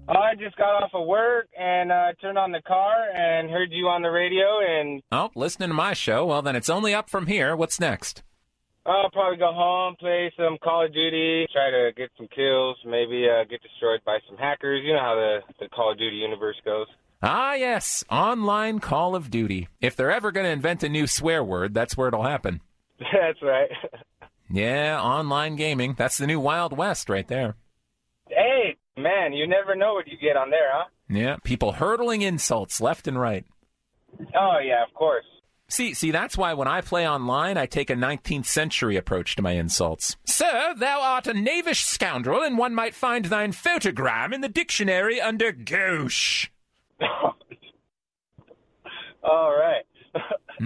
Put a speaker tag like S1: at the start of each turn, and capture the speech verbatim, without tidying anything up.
S1: Oh, I just got off of work and uh, turned on the car and heard you on the radio. And
S2: Oh, listening to my show? Well, then it's only up from here. What's next?
S1: I'll probably go home, play some Call of Duty, try to get some kills, maybe uh, get destroyed by some hackers. You know how the, the Call of Duty universe goes.
S2: Ah, yes, online Call of Duty. If they're ever going to invent a new swear word, that's where it'll happen.
S1: That's right.
S2: Yeah, online gaming. That's the new Wild West right there.
S1: Hey, man, you never know what you get on there, huh?
S2: Yeah, people hurtling insults left and right.
S1: Oh, yeah, of course.
S2: See, see, that's why when I play online, I take a nineteenth century approach to my insults. Sir, thou art a knavish scoundrel, and one might find thine photogram in the dictionary under gauche.
S1: All right.